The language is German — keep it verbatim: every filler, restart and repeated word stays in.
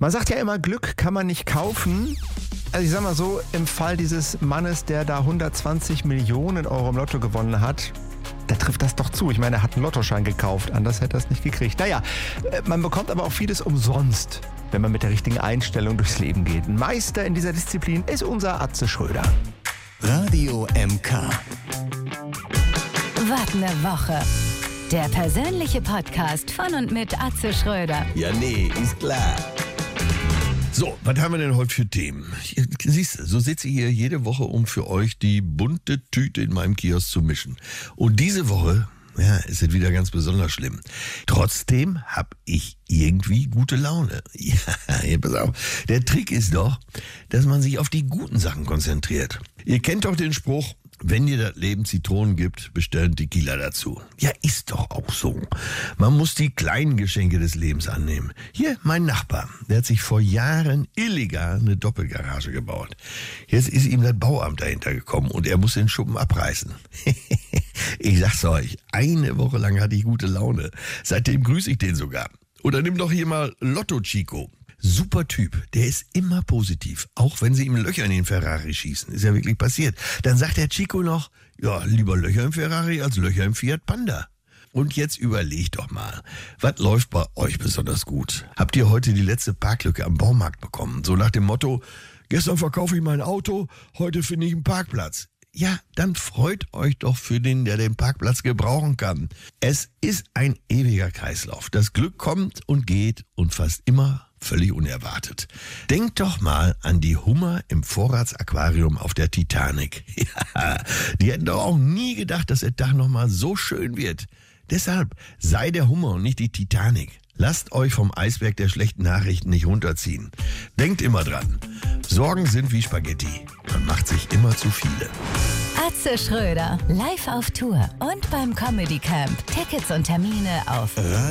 Man sagt ja immer, Glück kann man nicht kaufen. Also ich sag mal so, im Fall dieses Mannes, der da hundertzwanzig Millionen Euro im Lotto gewonnen hat, da trifft das doch zu. Ich meine, er hat einen Lottoschein gekauft, anders hätte er es nicht gekriegt. Naja, man bekommt aber auch vieles umsonst, wenn man mit der richtigen Einstellung durchs Leben geht. Ein Meister in dieser Disziplin ist unser Atze Schröder. Radio M K. Wart eine Woche. Der persönliche Podcast von und mit Atze Schröder. Ja, nee, ist klar. So, was haben wir denn heute für Themen? Siehst du, so sitze ich hier jede Woche, um für euch die bunte Tüte in meinem Kiosk zu mischen. Und diese Woche, ja, ist es wieder ganz besonders schlimm. Trotzdem habe ich irgendwie gute Laune. Ja, hier, pass auf. Der Trick ist doch, dass man sich auf die guten Sachen konzentriert. Ihr kennt doch den Spruch, wenn dir das Leben Zitronen gibt, bestell einen Tequila dazu. Ja, ist doch auch so. Man muss die kleinen Geschenke des Lebens annehmen. Hier, mein Nachbar, der hat sich vor Jahren illegal eine Doppelgarage gebaut. Jetzt ist ihm das Bauamt dahinter gekommen und er muss den Schuppen abreißen. Ich sag's euch, eine Woche lang hatte ich gute Laune. Seitdem grüße ich den sogar. Oder nimm doch hier mal Lotto Chico. Super Typ, der ist immer positiv, auch wenn sie ihm Löcher in den Ferrari schießen. Ist ja wirklich passiert. Dann sagt der Chico noch, ja, lieber Löcher im Ferrari als Löcher im Fiat Panda. Und jetzt überlegt doch mal, was läuft bei euch besonders gut? Habt ihr heute die letzte Parklücke am Baumarkt bekommen? So nach dem Motto, gestern verkaufe ich mein Auto, heute finde ich einen Parkplatz. Ja, dann freut euch doch für den, der den Parkplatz gebrauchen kann. Es ist ein ewiger Kreislauf. Das Glück kommt und geht und fast immer völlig unerwartet. Denkt doch mal an die Hummer im Vorratsaquarium auf der Titanic. Ja, die hätten doch auch nie gedacht, dass der Tag nochmal so schön wird. Deshalb sei der Hummer und nicht die Titanic. Lasst euch vom Eisberg der schlechten Nachrichten nicht runterziehen. Denkt immer dran, Sorgen sind wie Spaghetti. Man macht sich immer zu viele. Atze Schröder, live auf Tour und beim Comedy Camp. Tickets und Termine auf